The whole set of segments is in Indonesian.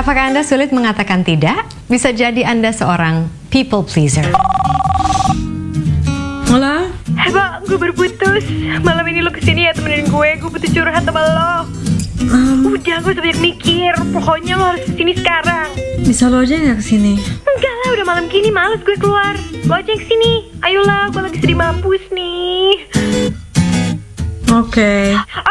Apakah Anda sulit mengatakan tidak? Bisa jadi Anda seorang people pleaser. Hola. Bang, gue berputus. Malam ini lo kesini ya temenin gue butuh curhat sama lo. Udah, gue banyak mikir. Pokoknya lo harus kesini sekarang. Bisa lo aja gak kesini? Enggak lah, udah malam gini males gue keluar. Lo aja yang kesini. Ayolah, gue lagi sedih mampus nih. Oke.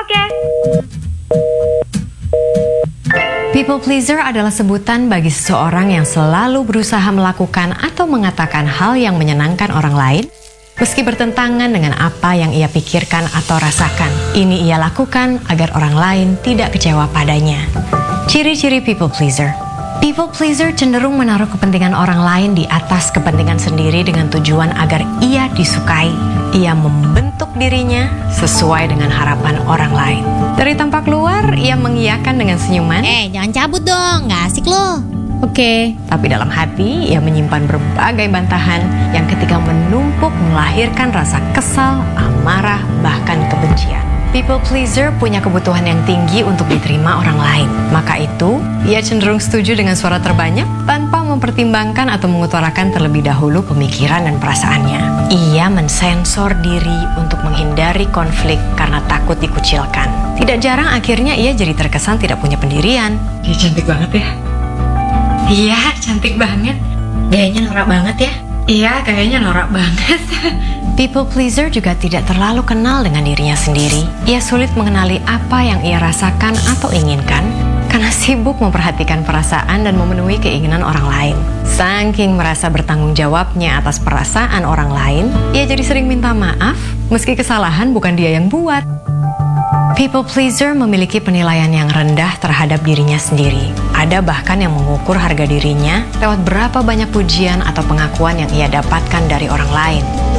People pleaser adalah sebutan bagi seseorang yang selalu berusaha melakukan atau mengatakan hal yang menyenangkan orang lain, meski bertentangan dengan apa yang ia pikirkan atau rasakan. Ini ia lakukan agar orang lain tidak kecewa padanya. Ciri-ciri people pleaser. People pleaser cenderung menaruh kepentingan orang lain di atas kepentingan sendiri dengan tujuan agar ia disukai. Ia membentuk dirinya sesuai dengan harapan orang lain. Dari tampak luar, ia mengiyakan dengan senyuman. Jangan cabut dong, gak asik loh. Oke. Tapi dalam hati, ia menyimpan berbagai bantahan yang ketika menumpuk melahirkan rasa kesal, amarah, bahkan kebencian. People pleaser punya kebutuhan yang tinggi untuk diterima orang lain. Maka itu, ia cenderung setuju dengan suara terbanyak tanpa mempertimbangkan atau mengutarakan terlebih dahulu pemikiran dan perasaannya. Ia mensensor diri untuk menghindari konflik karena takut dikucilkan. Tidak jarang akhirnya ia jadi terkesan tidak punya pendirian. Dia cantik banget ya. Iya, cantik banget. Gayanya norak banget ya. Iya, kayaknya norak banget. People pleaser juga tidak terlalu kenal dengan dirinya sendiri. Ia sulit mengenali apa yang ia rasakan atau inginkan karena sibuk memperhatikan perasaan dan memenuhi keinginan orang lain. Saking merasa bertanggung jawabnya atas perasaan orang lain, ia jadi sering minta maaf meski kesalahan bukan dia yang buat. People pleaser memiliki penilaian yang rendah terhadap dirinya sendiri. Ada bahkan yang mengukur harga dirinya lewat berapa banyak pujian atau pengakuan yang ia dapatkan dari orang lain.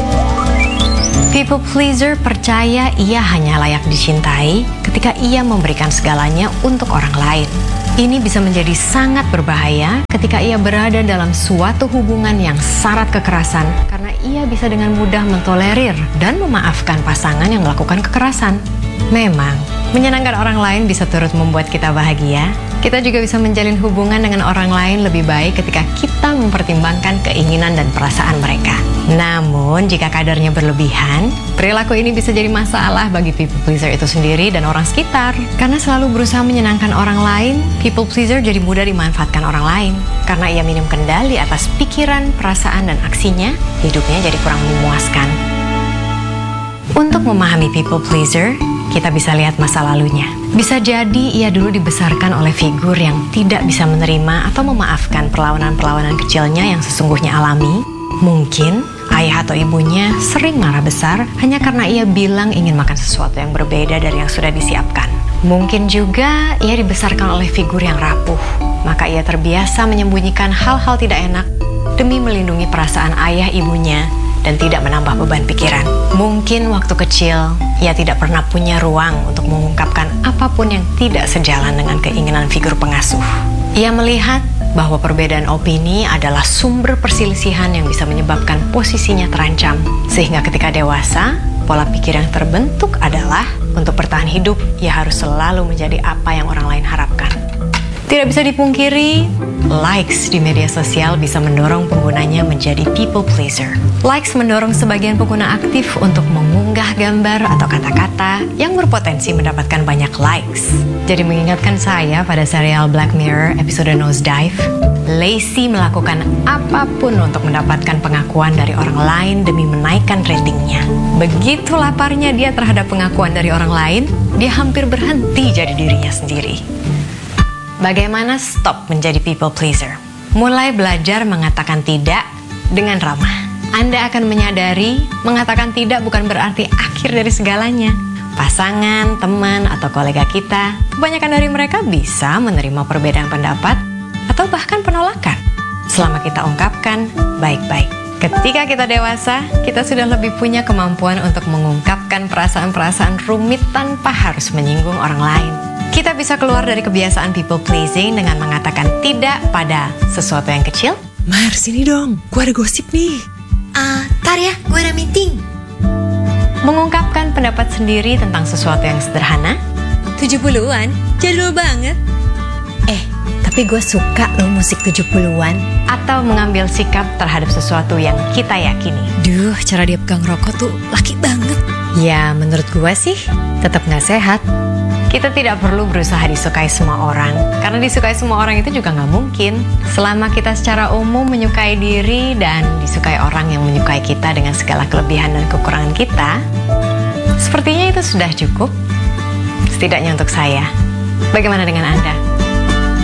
People pleaser percaya ia hanya layak dicintai ketika ia memberikan segalanya untuk orang lain. Ini bisa menjadi sangat berbahaya ketika ia berada dalam suatu hubungan yang syarat kekerasan karena ia bisa dengan mudah mentolerir dan memaafkan pasangan yang melakukan kekerasan. Memang, menyenangkan orang lain bisa turut membuat kita bahagia. Kita juga bisa menjalin hubungan dengan orang lain lebih baik ketika kita mempertimbangkan keinginan dan perasaan mereka. Namun, jika kadarnya berlebihan, perilaku ini bisa jadi masalah bagi people pleaser itu sendiri dan orang sekitar. Karena selalu berusaha menyenangkan orang lain, people pleaser jadi mudah dimanfaatkan orang lain. Karena ia minim kendali atas pikiran, perasaan, dan aksinya, hidupnya jadi kurang memuaskan. Untuk memahami people pleaser, kita bisa lihat masa lalunya. Bisa jadi ia dulu dibesarkan oleh figur yang tidak bisa menerima atau memaafkan perlawanan-perlawanan kecilnya yang sesungguhnya alami. Mungkin ayah atau ibunya sering marah besar hanya karena ia bilang ingin makan sesuatu yang berbeda dari yang sudah disiapkan. Mungkin juga ia dibesarkan oleh figur yang rapuh, maka ia terbiasa menyembunyikan hal-hal tidak enak demi melindungi perasaan ayah ibunya dan tidak menambah beban pikiran. Mungkin waktu kecil, ia tidak pernah punya ruang untuk mengungkapkan apapun yang tidak sejalan dengan keinginan figur pengasuh. Ia melihat bahwa perbedaan opini adalah sumber perselisihan yang bisa menyebabkan posisinya terancam. Sehingga ketika dewasa, pola pikir yang terbentuk adalah untuk bertahan hidup, ia harus selalu menjadi apa yang orang lain harapkan. Tidak bisa dipungkiri, likes di media sosial bisa mendorong penggunanya menjadi people pleaser. Likes mendorong sebagian pengguna aktif untuk mengunggah gambar atau kata-kata yang berpotensi mendapatkan banyak likes. Jadi mengingatkan saya pada serial Black Mirror episode Nosedive, Lacey melakukan apapun untuk mendapatkan pengakuan dari orang lain demi menaikkan ratingnya. Begitu laparnya dia terhadap pengakuan dari orang lain, dia hampir berhenti jadi dirinya sendiri. Bagaimana stop menjadi people pleaser? Mulai belajar mengatakan tidak dengan ramah. Anda akan menyadari mengatakan tidak bukan berarti akhir dari segalanya. Pasangan, teman, atau kolega kita, kebanyakan dari mereka bisa menerima perbedaan pendapat atau bahkan penolakan selama kita ungkapkan baik-baik. Ketika kita dewasa, kita sudah lebih punya kemampuan untuk mengungkapkan perasaan-perasaan rumit tanpa harus menyinggung orang lain. Kita bisa keluar dari kebiasaan people pleasing dengan mengatakan tidak pada sesuatu yang kecil. Mar, sini dong, gue ada gosip nih. Tar ya, gue ada meeting. Mengungkapkan pendapat sendiri tentang sesuatu yang sederhana. 70-an, jadul banget. Tapi Tapi gue suka loh musik 70-an. Atau mengambil sikap terhadap sesuatu yang kita yakini. Duh, cara dia pegang rokok tuh laki banget. Ya, menurut gue sih tetap nggak sehat. Kita tidak perlu berusaha disukai semua orang, karena disukai semua orang itu juga nggak mungkin. Selama kita secara umum menyukai diri dan disukai orang yang menyukai kita dengan segala kelebihan dan kekurangan kita, sepertinya itu sudah cukup. Setidaknya untuk saya. Bagaimana dengan Anda?